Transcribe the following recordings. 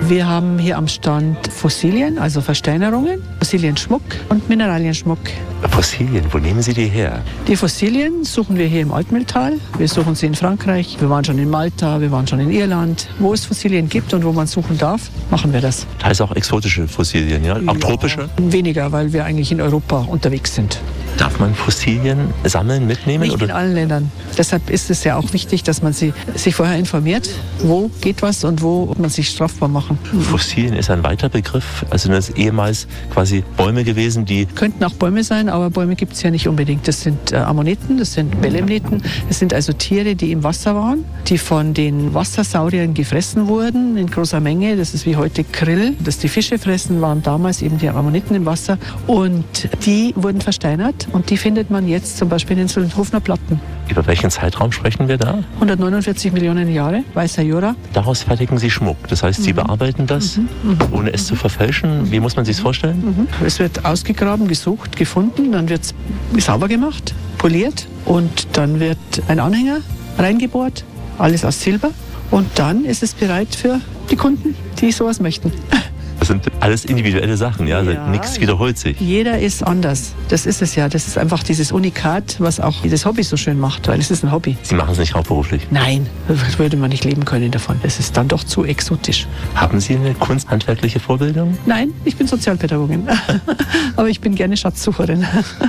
Wir haben hier am Stand Fossilien, also Versteinerungen, Fossilienschmuck und Mineralienschmuck. Fossilien, wo nehmen Sie die her? Die Fossilien suchen wir hier im Altmühltal. Wir suchen sie in Frankreich, wir waren schon in Malta, wir waren schon in Irland. Wo es Fossilien gibt und wo man suchen darf, machen wir das. Das heißt auch exotische Fossilien, ja? Auch tropische? Weniger, weil wir eigentlich in Europa unterwegs sind. Darf man Fossilien sammeln, mitnehmen? Nicht in allen Ländern. Deshalb ist es ja auch wichtig, dass man sich vorher informiert, wo geht was und wo man sich strafbar machen. Fossilien ist ein weiter Begriff. Also das sind ehemals quasi Bäume gewesen, die... Könnten auch Bäume sein, aber Bäume gibt es ja nicht unbedingt. Das sind Ammoniten, das sind Belemniten. Das sind also Tiere, die im Wasser waren, die von den Wassersauriern gefressen wurden in großer Menge. Das ist wie heute Krill. Das die Fische fressen, waren damals eben die Ammoniten im Wasser. Und die wurden versteinert. Und die findet man jetzt zum Beispiel in den Solnhofener Platten. Über welchen Zeitraum sprechen wir da? 149 Millionen Jahre, weißer Jura. Daraus fertigen Sie Schmuck. Das heißt, Sie bearbeiten das, ohne es zu verfälschen. Wie muss man sich das vorstellen? Es wird ausgegraben, gesucht, gefunden, dann wird es sauber gemacht, poliert und dann wird ein Anhänger reingebohrt, alles aus Silber. Und dann ist es bereit für die Kunden, die sowas möchten. Das sind alles individuelle Sachen, ja? Also nichts wiederholt sich. Jeder ist anders. Das ist es ja. Das ist einfach dieses Unikat, was auch dieses Hobby so schön macht, weil es ist ein Hobby. Sie machen es nicht hauptberuflich? Nein, würde man nicht leben können davon. Es ist dann doch zu exotisch. Haben Sie eine kunsthandwerkliche Vorbildung? Nein, ich bin Sozialpädagogin. Aber ich bin gerne Schatzsucherin.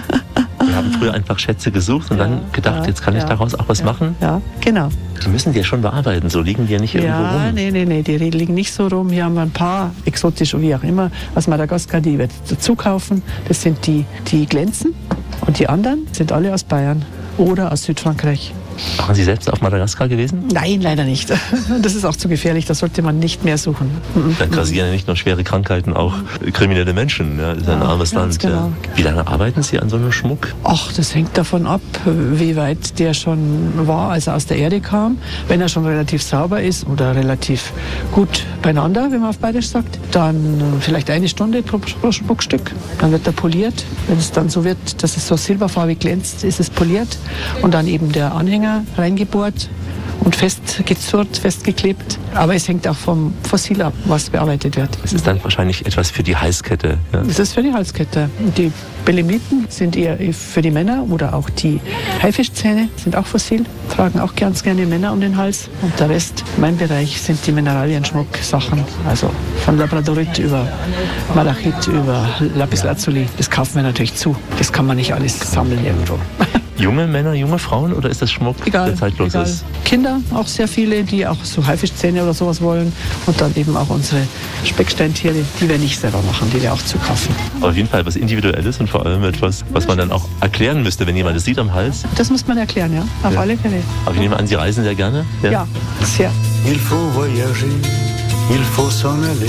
Wir haben früher einfach Schätze gesucht und dann gedacht, jetzt kann ich daraus auch was machen? Ja, genau. Die müssen die ja schon bearbeiten, so liegen die ja nicht irgendwo rum. Nee, die liegen nicht so rum. Hier haben wir ein paar exotische, wie auch immer, aus Madagaskar, die wir dazu kaufen. Das sind die glänzen und die anderen sind alle aus Bayern oder aus Südfrankreich. Waren Sie selbst auf Madagaskar gewesen? Nein, leider nicht. Das ist auch zu gefährlich, das sollte man nicht mehr suchen. Dann grassieren ja nicht nur schwere Krankheiten, auch kriminelle Menschen. Ja, das ist ein armes Land. Genau. Ja. Wie lange arbeiten Sie an so einem Schmuck? Ach, das hängt davon ab, wie weit der schon war, als er aus der Erde kam. Wenn er schon relativ sauber ist oder relativ gut beieinander, wie man auf Bayerisch sagt, dann vielleicht 1 Stunde pro Schmuckstück. Dann wird er poliert. Wenn es dann so wird, dass es so silberfarbig glänzt, ist es poliert. Und dann eben der Anhänger reingebohrt und festgezurrt, festgeklebt. Aber es hängt auch vom Fossil ab, was bearbeitet wird. Es ist dann wahrscheinlich etwas für die Halskette. Ja. Das ist für die Halskette. Die Belemniten sind eher für die Männer oder auch die Haifischzähne sind auch fossil, tragen auch ganz gerne Männer um den Hals. Und der Rest, mein Bereich, sind die Mineralienschmuck-Sachen. Also von Labradorit über Malachit, über Lapislazuli. Das kaufen wir natürlich zu. Das kann man nicht alles sammeln irgendwo. Junge Männer, junge Frauen oder ist das Schmuck, der zeitlos ist? Kinder, auch sehr viele, die auch so Haifischzähne oder sowas wollen. Und dann eben auch unsere Specksteintiere, die wir nicht selber machen, die wir auch zukaufen. Auf jeden Fall was Individuelles und vor allem etwas, was man dann auch erklären müsste, wenn jemand es sieht am Hals. Das muss man erklären, ja, auf alle Fälle. Aber ich nehme an, Sie reisen sehr gerne? Ja, sehr. Il faut voyager, il faut s'en aller,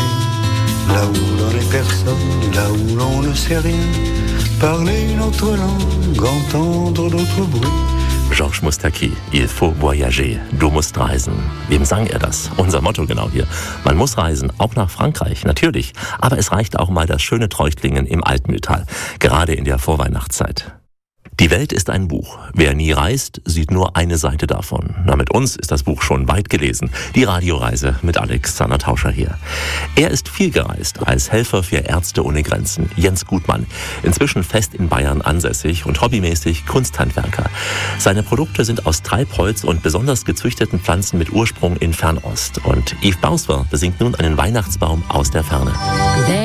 là où l'on est personne, là où l'on ne sait rien. Parler une autre langue, entendre d'autres bruits. Georges Moustaki, Il faut voyager, du musst reisen. Wem sang er das? Unser Motto genau hier. Man muss reisen, auch nach Frankreich, natürlich. Aber es reicht auch mal das schöne Treuchtlingen im Altmühltal, gerade in der Vorweihnachtszeit. Die Welt ist ein Buch. Wer nie reist, sieht nur eine Seite davon. Na, mit uns ist das Buch schon weit gelesen. Die Radioreise mit Alex Zanner-Tauscher hier. Er ist viel gereist als Helfer für Ärzte ohne Grenzen. Jens Gutmann. Inzwischen fest in Bayern ansässig und hobbymäßig Kunsthandwerker. Seine Produkte sind aus Treibholz und besonders gezüchteten Pflanzen mit Ursprung in Fernost. Und Yves Bauswer besingt nun einen Weihnachtsbaum aus der Ferne.